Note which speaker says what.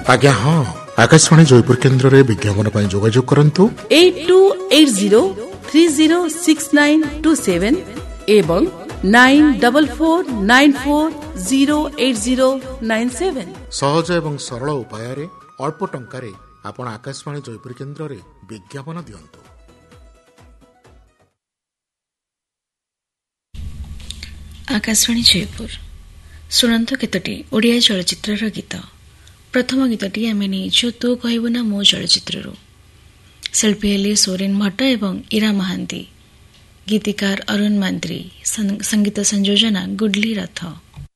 Speaker 1: आज्ञा हाँ आकाशवाणी जयपुर केन्द्र रे विज्ञापन पर जोगाजोग करंतु
Speaker 2: 8280306927 एवं 9449408097
Speaker 1: सहज एवं सरल उपाय रे अल्प टंका रे आपण आकाशवाणी जयपुर केन्द्र रे विज्ञापन दियंतु।
Speaker 3: आकाशवाणी जयपुर शुणु केतोटी ओडिया चलचित्र गीत। प्रथम गीतटी आम नहीं तू कहबू ना मो चलचित्र शिल्पी हेले सोरेन भट्ट एवं इरा महांती, गीतिकार अरुण मांत्री, संगीत संयोजना गुडली रथ।